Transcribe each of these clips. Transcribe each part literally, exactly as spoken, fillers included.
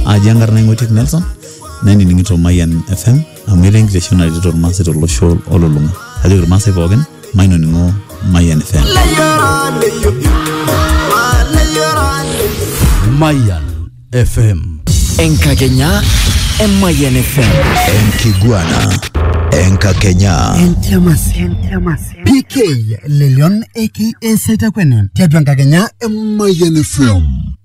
ajangar na ngotik Nelson nani ningito Mayan F M amirengi station na dito Masi to Losho ololunga hadi Masi pogen maino ningo Mayan F M Mayan F M Enka Kenya Mayan F M Enkiguana Enka Kenya Entiamas Entiamas P K Lelion aka Seta Kwenen Tetu Enka Kenya Mayan F M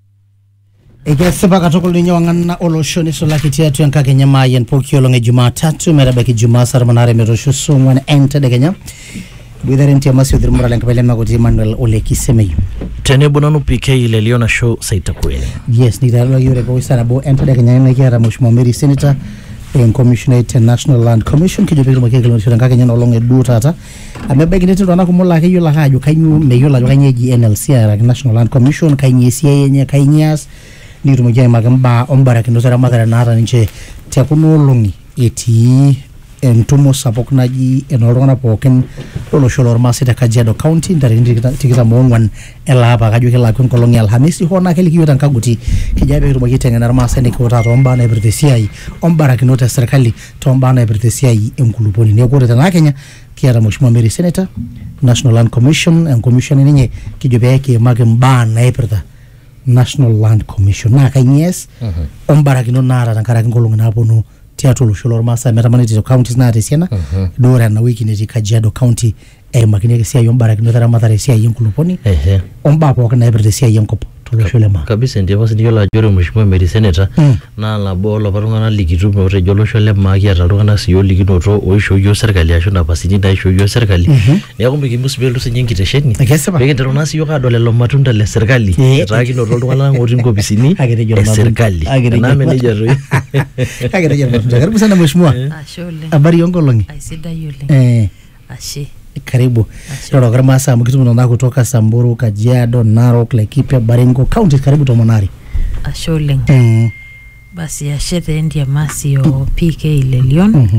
Ege sebaka tokolo ninyo wangana olosho ni sola kitia tu Enka Kenya Mayan Pokyo longe Jumatatu merabeki Jumaa saramanare merosho songwana enta de Kenya Bidare Entiamas yudhir murale nkapele magoti Manuel Ole Kisemeyu Tenebo nanu P K Leliona show Seta Kwenen Yes ni dalo yure bo isana bo enta de Kenya na kiara Mheshimiwa Mary Senator in Commissioner National Land Commission kijopelo makekelo Enka Kenya no longe du tata amebeki netu wana kumola ke yola hajo kanyu meyola yo kanye G N L C R National Land Commission kanye C A yenye kanyas ni rumujai magamba ombara kindosera magara nara nche tiakuno longi eti entumo sapok naji enolongana poken olo sholor masita Kajiado County ndari tikita mwongwan elaba kaju kila kwen kolongi alhamisi hona keli kiyo tankaguti kijabe rumujai tengena masene kota tomba na ebritesiai ombara kinota serikali tomba na ebritesiai enkuluponi ni okore tana Kenya kiara Mheshimiwa Mary Senator National Land Commission and Commission ninye kijobe yake magamba na ebrita National Land Commission na kanyes uh-huh. ombara kino nara nankara kinkolongi na pono tiatulu sholor masa metamaniti to counties na atesiana uh-huh. dora na wiki neti Kajiado County e makineke siya yombara kino tara matare siya yinkuluponi uh-huh. omba po wakana ebrite siya yinkopo tolo sholema kabisa ndiyo basi ndiyo la jore Mheshimiwa Mary Senator mm. na la bolo parungana likitu mwote jolo sholema kia talungana siyo likinoto oisho yo serikali asho na pasini na isho yo serikali mm-hmm. ni yako mbikimusi belu se nyingi tesheni peke terona siyo ka dole lo matunda le serikali raki no rolo ngala ngoti ngo bisini e serikali na manager roi agere jero matunda karibu sana Mheshimiwa ashole habari yongo longi aisida yule eh ashe karibu Roro karama saa mkitu mnanda kutoka Samburu, Kajiado, Narok, Laikipia, Baringo County karibu tomonari ashole mm. basi ashete ndia masi yo P K Lelion mm-hmm.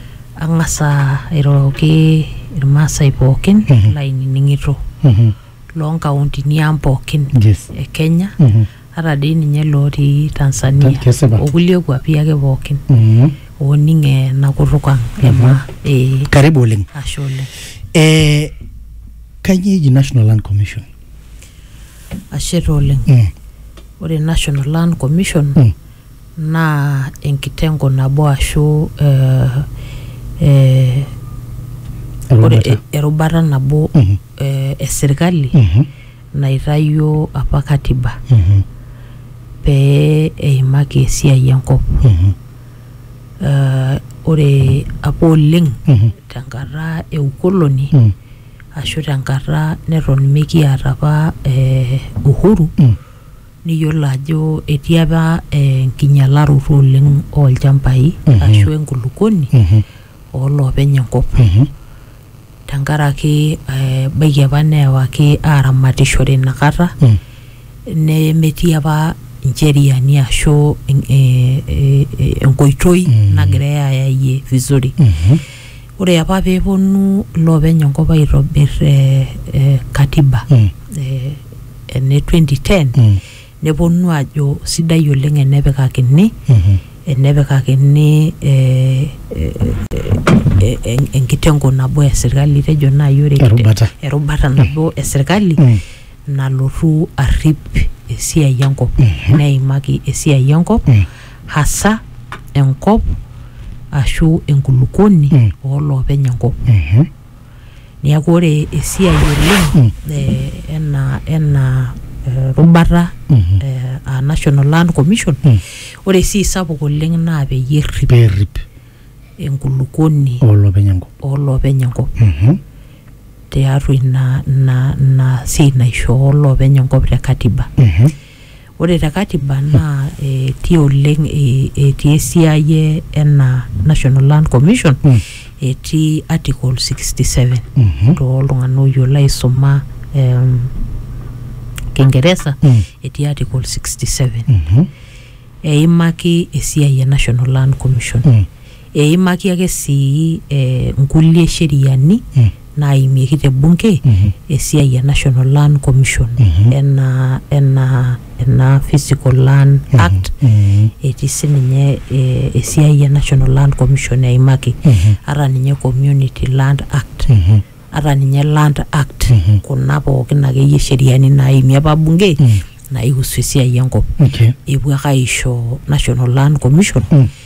angasa iroke irmasa ipoken mm-hmm. laini ningito mm-hmm. long county ni ampoken yes. e Kenya mm-hmm. ara dini nyelori Tanzania okulio kwa pia ke poken mm-hmm. oninge nakuruka ema mm-hmm. e karibu ling ashole eh Kanyeji National Land Commission ashirole mm. ore National Land Commission mm. na enkitengo nabo asho eh eh ore erubara nabo mm-hmm. eh eserikali mm-hmm. na irayo apa katiba mm-hmm. pe eimake sia yankop mm-hmm. eh ore apo ling mm-hmm. tangara e ukoloni mm. asho tangara neron meki araba eh uhuru mm. ni yola jo etiaba eh, kinyalaru rolling all jampai mm-hmm. asho enkulukoni mm-hmm. olo penyankop mm-hmm. tangara ki eh, bagia bane wake aramatishore nakata mm. ne metiaba njeria ni asho enkoitoi mm. nagrea ya ye vizuri mm-hmm. ore apa peponu lo penyankop aitobir eh, eh, katiba mm. eh, ne twenty ten mm. neponu ajo sidai oleng enepikakini mm-hmm. enepikakini eh, eh, eh, enkitengo nabo ya serikali tejo na yore erubata erubata nabo ya serikali mm. nalotu arip esiai yankop mm-hmm. neimaki esiai yankop mm. hasa enkop ashu enkulukoni mm. olopeny enkop mm-hmm. niaku ore esiai oleng mm. eh, ena ena Uh, rubata mm-hmm. uh, a National Land Commission mm. ore si sapuk oleng na peyie errip enkulukoni olopeny enkop olopeny enkop mhm tiatua ina na na si naisho olopeny enkop te katiba mhm ore te katiba na etii oleng etii esiai ena National Land Commission mm. etii article sixty-seven mhm to oltung'anak oyiolo aisuma um, Kingereza mm. etii article sixty-seven mhm eimaki esiai ya National Land Commission mm. eimaki ake si eh, nkulie sheriani mm. naimieki te bunge esiai ya National Land Commission ena ena ena Physical Land Act etii sininye esiai ya National Land Commission yaimaki ara ninye Community Land Act ara ninye Land Act kuna pookin akeyie sheriani naimie apa bunge naihusu esiai enkop epuo ake aisho National Land Commission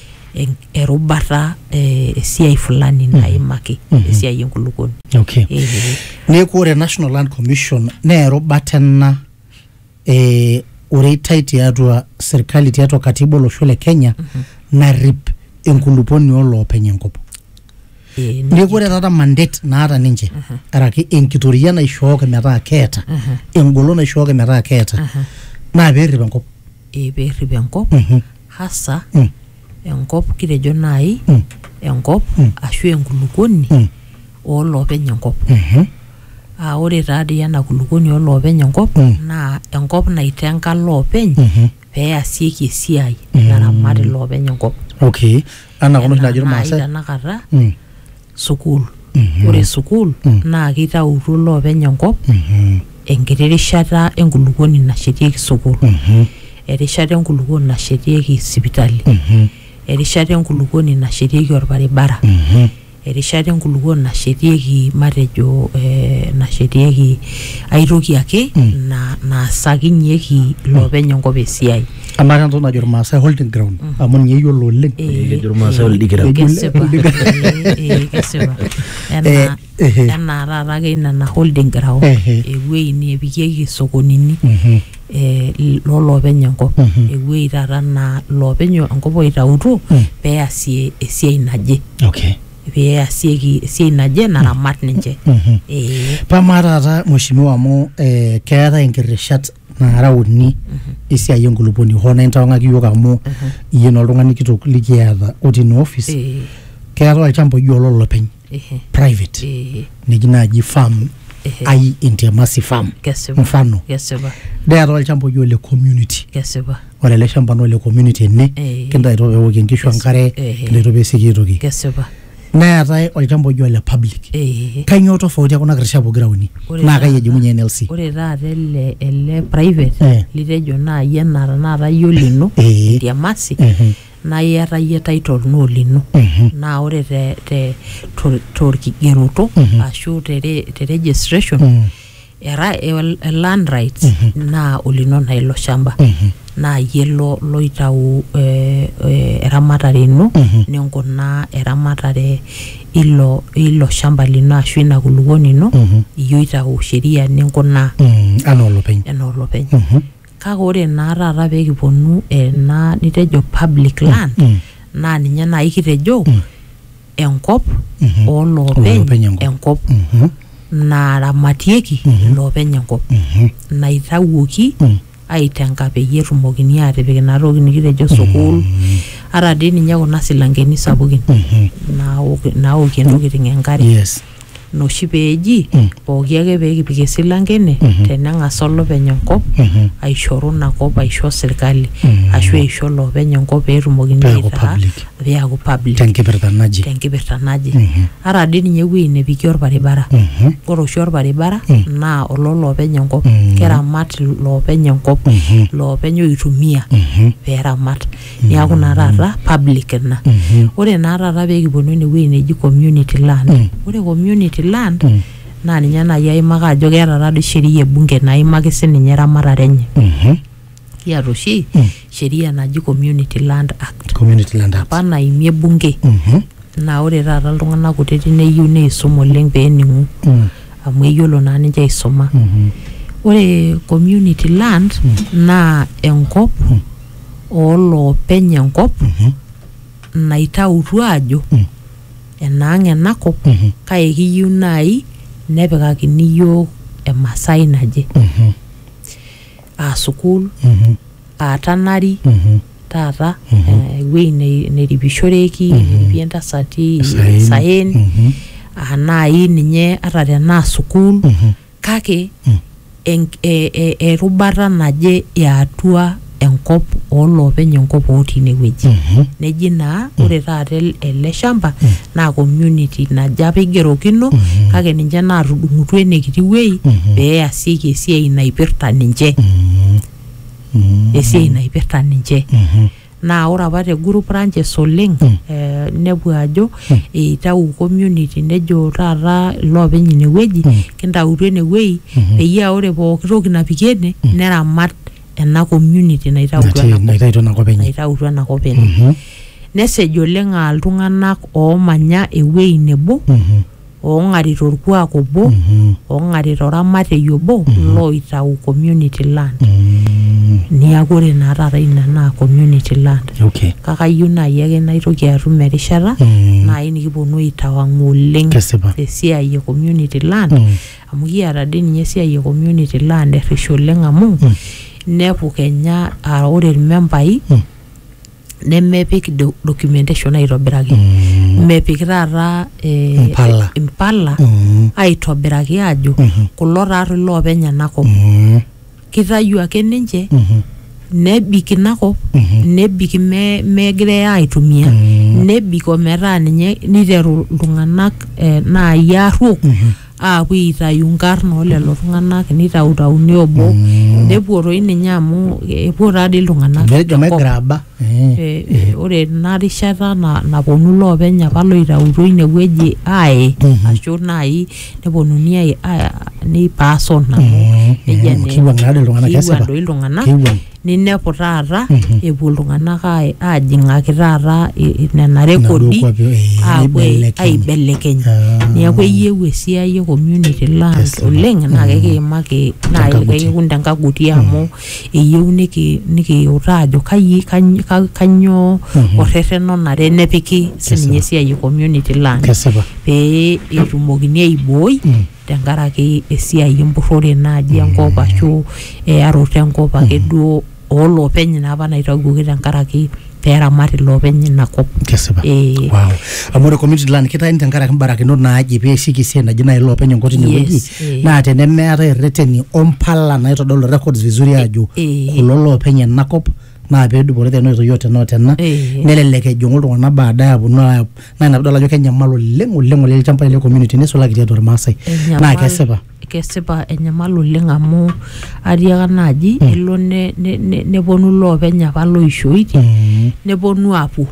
erubata esiai fulani naimaki esiai enkulukuoni. Okay. Neeku ore National Land Commission naa erubata ena eh oreitai tiatua serikali tiatua katiba olosho le Kenya narip enkulupuoni oloopeny enkop. Neeku ore taata mandate naata ninche araki enkitoria naishooki metaa keeta engolon naishooki metaa keeta naa peerip enkop. Eh peerip enkop hasa enkop kitejo nai enkop ashu enkulukuoni oloopeny enkop. Ah ore taadi ena kulukuoni oloopeny enkop naa enkop naitenga loopeny peasieki esiai naramati loopeny enkop. Okay. Ana kono najiro maasai. Tanakata sukul. Ore sukul naa kitautuo loopeny enkop enkiti rishata enkulukuoni nashetieki sukul. Erishata enkulukuoni nashetieki sipitali. Erishata enkulukuoni nashetieki orbaribara. Erishata enkulukuoni nashetieki matejo eh, nashetieki aitoki ake na naasakinyieki loopeny enkop esiai. Ama kanto najiro maasai holding ground amu ninye yiolo oleng. Kejiro maasai holding ground. Eh kesipa. Ena ena taata ake ina holding ground ewuei nepikieki sokonini eh loopeny enkop ewuei taata na loopeny enkop oitautuo peasie esiai naje. Okay. Peasieki esiai naje naramat ninche. Eh pamarata mheshimiwa amu eh keeta enkirishat nara uni esiai enkulupuoni hoo na intawang'aki yiok amu iyie oltung'ani kitok likiata otii ina office keeta olchamba oji ololopeny private neji naaji farm ai Intiamasi farm mfano neeta olchamba oji ole community ore ele shamba naa ole community ene kintaito peewokie nkishu enkare kintaito peesieki aitoki neetai olchamba oji ole public kanyoo tofauti ekuna kirishat pokira uni naa kai ejing'unye N L C. Ore taata ele ele private litejo naaji enaa tanakata iyie olino Intiamasi naa iyata iyie title no lino naa ore te te torkigeroto ashu te te registration era e land rights naa olino na ilo shamba naa yelo loitau eramatare ino nenkuna eramatare ilo ilo shamba lino ashu ina kulukuoni ino iyo itau sheria nenkuna ana olopeny ana olopeny. Kake ore naa taata peekiponu ena nitejo public land naa ninye nai kitejo enkop oloopeny enkop naramatieki loopeny enkop naitawuoki aitenga peyie etumokini aatipik ina toki nikitejo sukul ara dii ninye kuna silankeni sapukin naokie ntokitin enkare noshi peeji pooki ake peekipik esilankene teneng'as olopeny enkop aishoru ina kop aisho serikali ashu aisho loopeny enkop peetumokini aitaa peeku public tenkipirta naje tenkipirta naje ara dii ninye ewuei nepiki orbaribara ore oshi orbaribara naa ololoopeny enkop keramat loopeny enkop loopeny oitumia peeramat neeku naa taata public ina. Ore naa taata peekiponu enewuei neji community land ore community land naa ninye naaji aimaka ajo keeta taadoi sheria ebunge naimaki sininye eramatare enye. Kiata oshi sheria naji Community Land Act Community Land Act apa naimie bunge naa ore taata iltung'anak kutitik neyieu neisum oleng peening'u amu eyiolo naa ninche aisuma. Ore community land naa enkop oloopeny enkop naitautua ajo enaang' enakop kake kiyieu nai nepikakini yiok emasai naje aa sukul aa tanari taata ewuei neripishoreki neripie entasati saen aa nai ninye ata tenaa sukul kake erubata naje eatua enkop oolopeny enkop otii inewueji neji naa ore taata ele shamba naa community najo apa igerokino kake ninche naatudung'utuo enekiti wuei pee easieki esiai naipirta ninche esiai naipirta ninche naa ore apa te group branches oleng nepuo ajo eitau community nejo taata iloopeny inewueji kintautuo enewuei peyie ore pooki toki napiki ene neramat ena community naitautuo ena kop ene nesej oleng aa iltung'anak oomanya ewuei nebo oong'arita orkuak obo oong'arita oramatei obo loitau community land niaku ore naa taata ina naa community land kakayieu naaji ake naitoki atum erishata naaji nikiponu aitawang'a oleng esiai e community land amu kiata dii ninye esiai e community land errish oleng amu nepu kenya ore irmembai nemepik documentation aitobiraki mepik taata impala aitobiraki ajo kulo taatoi loopeny enakop kitayu ake ninche nebik inakop nebik megirai aitumia nebik ometaa ninye niteru iltung'anak naai arruok aapuo aitayu nkarn oolelo tung'anak nitautauni obo nepuo toi ninye amu epuo taadii iltung'anak ore ina rishata naponu loopeny apa loitautuo inewueji aaye ashu naaji neponuni ni person nejia doi iltung'anak ninepu taata epuo iltung'anak aajing'aki taata nena rekodi aapuo aibelekeny neeku eyieu esiai e community land oleng naa kekiimaki naaji kaikikun tenkaguti amu eyieu nikiutaa ajo kanyoo orrerren onare nepiki sininye esiai e community land pee etumokini aibooi tenkaraki esiai empurrore naaji enkop ashu eyaroto enkop ake duo oolopeny naapa naitauoki tenkaraki peeramat iloopeny inakop. Kesipa. Wow. Amu ore community land kitaini tenkaraki mbarakinot naaji peesieki esiai naji naaji iloopeny enkop inewueji naa tenemeetai irreteni ompala naitodolu records vizuri ajo kulo loopeny enakop naa peedupore tena oitoi yote noo tena nelelek ejing'u iltung'anak baadaye aponu naa ina pidol ajo kenyamal oleng oleng oleng ilchambai le community nisulaki tiatua irmaasai naa kesipa kesipa enyamal oleng amu atiaka naaji elo neponu loopeny apa loishoitie neponu apuo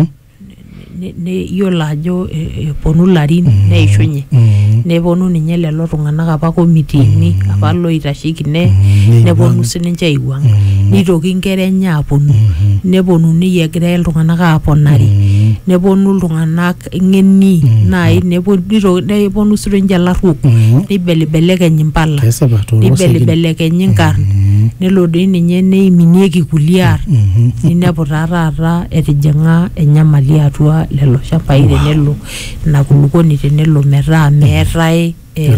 yiolo ajo eponu larin neishunye neponu ninye lelo tung'anak apa komitiini apa loitasheki neponu sininche aiwuang nitoki nkera enye aponu neponunui egira iltung'anak aaponari neponu iltung'anak ng'eni naaji neponu sininche ilarruok neibelibelekeny impala neibelibelekenyi nkarn nelo doi ninye neiminieki kulie arn ninepu taa taata etijing'a enyamali atua lelo shambai tenelo ina kulukuoni tenelo metaa meetai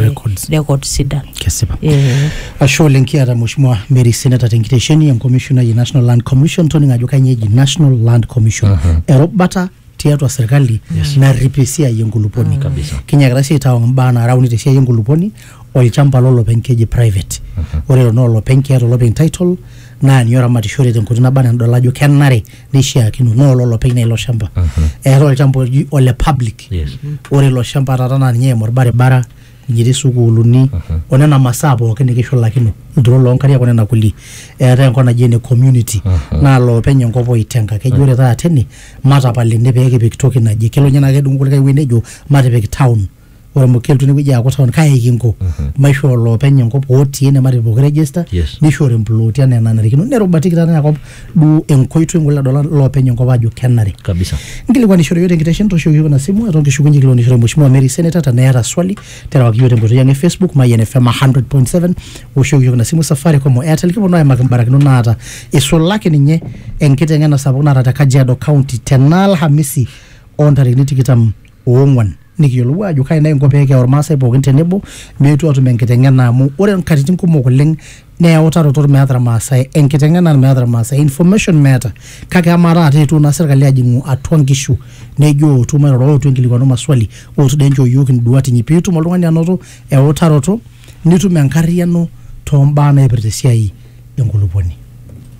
record sidan. Kesipa. Ashe oleng kiata Mheshimiwa Mary Seneta tenkitesheni ya Commissioner ya National Land Commission toning ajo kanyio eji National Land Commission erubata tiatua serikali narrip esiai enkuluponi kabisa. Kinyakita sii aitawang' imbaa naarauni tesiai enkuluponi olchamba lolopeny keji private. Ore lelo olopeny keeta olopeny title naa ninye oramatishore tenkoitoi naba enaa nidol ajo kenare neishiakino naa olopeny naa ilo shamba. Eeta olchamba oji ole public. Ore ilo shamba taata naa ninye eimu orbaribara njiri sukuuluni onena masaa pookin nikishulakino ilturot loonkariak onena kulie eetai enkop naji ene community naa loopeny enkop oitenga keji ore taata ene matapal ene pee kipik toki naji kelo nye naa kedung'u kulikae wueji nejo matipik town ore amu kelotu enewueji aaku town kai kinko maisho loopeny enkop otii ene matipik register nishore mploti enaa enanarikino nerubatiki taata enkop du enkoitoi ngole dola loopeny enkop ajo kenare kabisa. Nkilikuanishore yote enkitesheni toshoki kuna simu eton kishukunye kilonishore Mheshimiwa Mary Seneta teneeta swali terewaki yote enkoitoi ya Facebook Mayian F M one hundred point seven oshoki kuna simu Safaricom o Airtel kiponu aimaki mbarakino naata isulaki ninye enkiteng'ena sapuk naata te Kajiado County tena Alhamisi ontarikini tikitam oong'wan nikiyiolou ajo kai naa enkop pee ormaasai pookin tenebo meetu atum enkiteng'ena amu ore nkatitin kumok oleng neutaroto meeta irmaasai enkiteng'ena meeta irmaasai information meeta kake ama taata etu na serikali ajing'u atua nkishu nejo tumairoro otu enkilikuano maswali otu denjo yiok nduat inyi piitum oltung'ani anoto eutaroto nitum enkarriano toombaa naipirta esiai enkuluponi.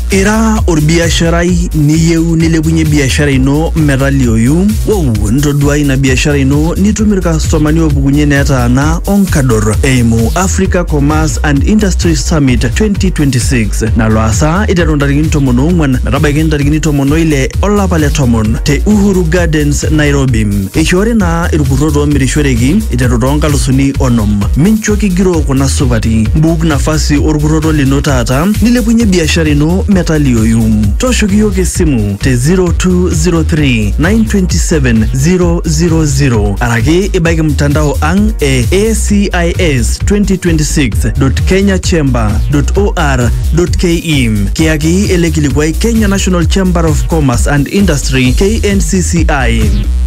Ira orbiasharai niyeu nilepunye biashara ino metalioyu. Wow, ntodua ina biashara ino nitumir customani opukunye netaana onkador eimu Africa Commerce and Industry Summit twenty twenty-six. Nalo asa iteru ntarikini tomon ong'uan metabaiki ntarikini tomon oile olapa le tomon te Uhuru Gardens, Nairobi. Ishori na irkurot omirishoreki iteru toonkalusuni onom. Mincho kigiro kuna supati. Mbuk nafasi orkuroto lino taata nilepunye biashara ino metalioyu. Toshoki yoke simu te zero two zero three nine two seven zero zero zero. Araki ibaiki mtandao ang e a c i s twenty twenty-six dot kenya chamber dot or dot k e. Kiaki ele kilikwai Kenya National Chamber of Commerce and Industry K N C C I.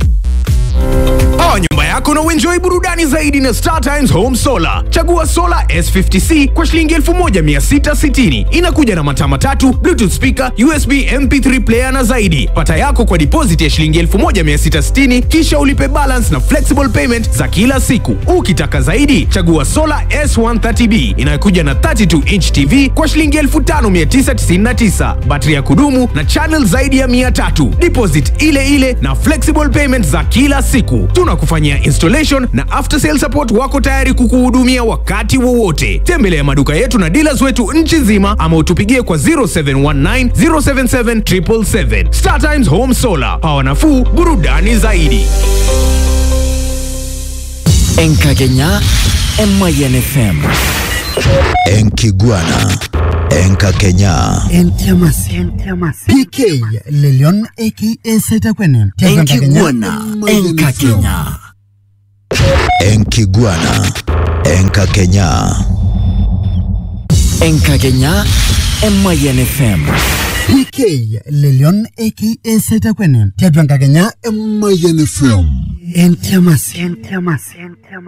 Hawa nyumba yako na uenjoy burudani zaidi na Star Times Home Solar. Chagua Solar S fifty C kwa shilingi elfu moja mia sita sitini. Inakuja na mataa matatu, Bluetooth speaker, U S B M P three player na zaidi. Pata yako kwa deposit ya shilingi elfu moja mia sita sitini, kisha ulipe balance na flexible payment za kila siku. Ukitaka zaidi, chagua Solar S one thirty B. Inakuja na thirty-two inch T V kwa shilingi elfu tano mia tisa tisini na tisa. Battery ya kudumu na channel zaidi ya mia tatu. Deposit ile ile na flexible payment za kila siku. Tunakufanyia installation na after sale support, wako tayari kukuhudumia wakati wowote. Tembelea maduka yetu na dealers wetu nchi nzima ama utupigie kwa zero seven one nine zero seven seven seven seven seven. Star Times Home Solar. Hawa nafuu, burudani zaidi. Enkakenya Mayan F M. Enkiguana Enkakenya Entiamasi Entiamasi P K Lelion aka Setakwene. Enkiguana Enkakenya. Enkiguana Enkakenya Enkakenya Mayan F M. P K Lelion aka Setakwene. Enkakenya Mayan F M. Entiamasi Entiamasi Entiamasi